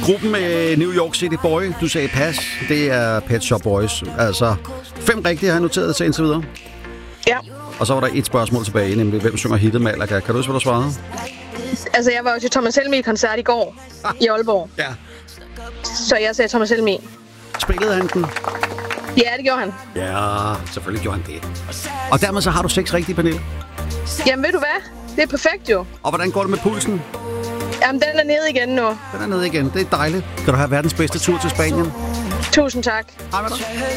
Gruppen med New York City Boy, du sagde pas, det er Pet Shop Boys. Altså 5 rigtige har jeg noteret til indtil videre. Ja. Og så var der et spørgsmål tilbage, nemlig hvem synger hittet Malaga. Kan du huske, hvad du svarede? Altså, jeg var jo til Thomas Helmig-koncert i går i Aalborg. Ja. Så jeg sagde Thomas Helmig. Spillede han den? Ja, det gjorde han. Ja, selvfølgelig gjorde han det. Og dermed så har du 6 rigtige, Pernille. Jamen, ved du hvad? Det er perfekt jo. Og hvordan går det med pulsen? Jamen, den er nede igen nu. Den er nede igen. Det er dejligt. Kan du have verdens bedste tur til Spanien? Tusind tak. Hej med dig.